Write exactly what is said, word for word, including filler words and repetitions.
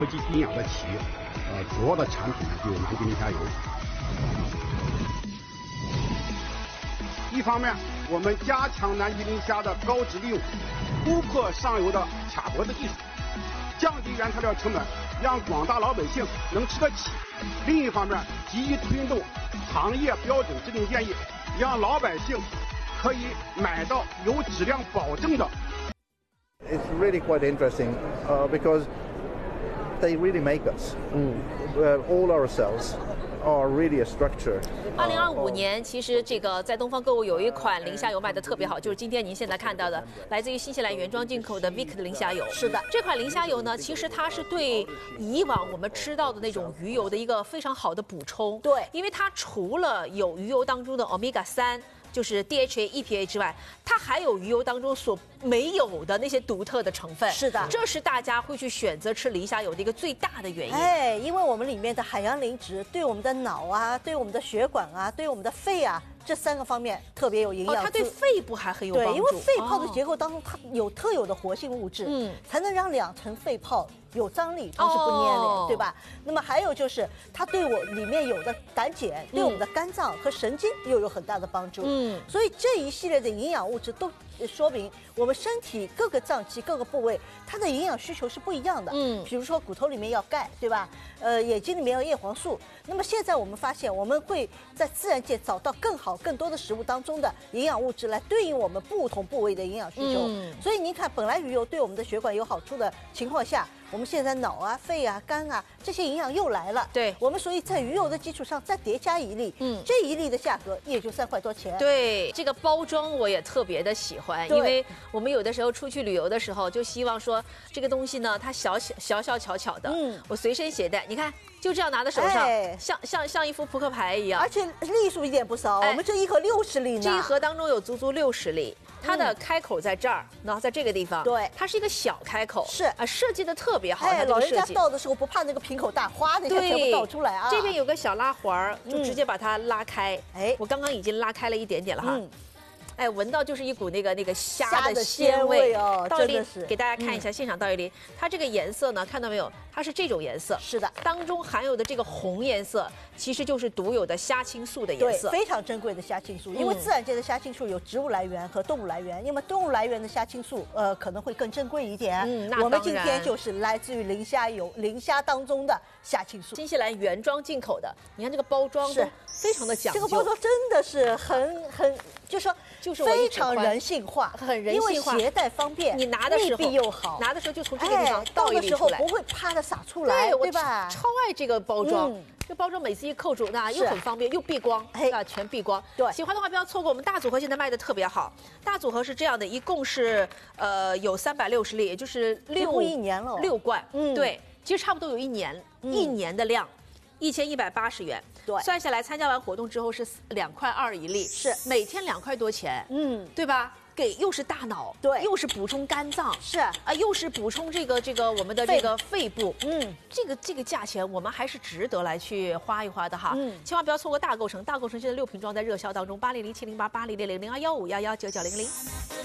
国际营养的企业，呃，主要的产品呢就南极磷虾油。一方面，我们加强南极磷虾的高质利用，突破上游的卡脖子技术，降低原材料成本，让广大老百姓能吃得起；另一方面，积极推动行业标准制定建议，让老百姓可以买到有质量保证的。 It's really quite interesting uh, because they really make us. Mm. Uh, all our cells are really a structure. 二零二五年，其实这个在东方购物有一款磷虾油卖的特别好，就是今天您现在看到的，来自于新西兰原装进口的 Vic 的磷虾油。 是的， 这款磷虾油呢，其实它是对以往我们吃到的那种鱼油的一个非常好的补充。 对， 因为它除了有鱼油当中的 omega 三。就是 D H A、E P A 之外，它还有鱼油当中所没有的那些独特的成分。 是的， 这是大家会去选择吃磷虾油的一个最大的原因。 哎，因为我们里面的海洋磷脂对我们的脑啊、对我们的血管啊、对我们的肺啊这三个方面特别有营养。 哦，它对肺部还很有帮助。 对，因为肺泡的结构当中，它有特有的活性物质，嗯，才能让两层肺泡有张力，同时不粘连，哦、对吧？那么还有就是，它对我里面有的胆碱，对我们的肝脏和神经又有很大的帮助。嗯，所以这一系列的营养物质都说明我们身体各个脏器、各个部位它的营养需求是不一样的。嗯，比如说骨头里面要钙，对吧？呃，眼睛里面要叶黄素。那么现在我们发现，我们会在自然界找到更好、更多的食物当中的营养物质来对应我们不同部位的营养需求。嗯，所以您看，本来鱼油对我们的血管有好处的情况下，我们现在脑啊、肺啊、肝啊这些营养又来了。 对， 我们所以在鱼油的基础上再叠加一粒，嗯，这一粒的价格也就三块多钱。 对，这个包装我也特别的喜欢，因为我们有的时候出去旅游的时候，就希望说这个东西呢，它小小小小巧巧的，嗯，我随身携带，你看就这样拿在手上，哎、像像像一副扑克牌一样， 而且粒数一点不少，哎、我们这一盒六十粒呢， 这一盒当中有足足六十粒。它的开口在这儿，然后在这个地方， 对， 它是一个小开口， 是啊，设计的特别好。 哎，老人家倒的时候不怕那个瓶口大，哗的一下全部倒出来啊。 这边有个小拉环，就直接把它拉开。哎，我刚刚已经拉开了一点点了哈。嗯，哎，闻到就是一股那个那个虾的鲜味哦， 倒一粒给大家看一下，现场倒一粒，它这个颜色呢，看到没有？它是这种颜色， 是的， 当中含有的这个红颜色，其实就是独有的虾青素的颜色， 对，非常珍贵的虾青素。因为自然界的虾青素有植物来源和动物来源，因为动物来源的虾青素，呃，可能会更珍贵一点。嗯，那我们今天就是来自于磷虾油、磷虾当中的虾青素， 新西兰原装进口的。你看这个包装是非常的讲究， 这个包装真的是很很，就是说就是非常人性化， 很人性化， 因为携带方便， 你拿的时候密闭又好， 拿的时候就从这个地方倒一粒出来， 倒的时候不会啪的洒出来， 对， 对吧？ 超爱这个包装，嗯、这包装每次一扣住，那又很方便，又避光，啊，全避光。 对， 喜欢的话不要错过，我们大组合现在卖的特别好。大组合是这样的，一共是呃有三百六十粒，也就是六一年了， 六罐。嗯，对，其实差不多有一年，嗯、一年的量。一千一百八十元， 对， 算下来参加完活动之后是两块二一粒， 是每天两块多钱，嗯，对吧？给又是大脑， 对， 又是补充肝脏， 是啊，又是补充这个这个我们的这个肺部，嗯，这个这个价钱我们还是值得来去花一花的哈，嗯，千万不要错过大购城，大购城现在六瓶装在热销当中，八零零七零八八零零零零二幺五幺幺九九零零。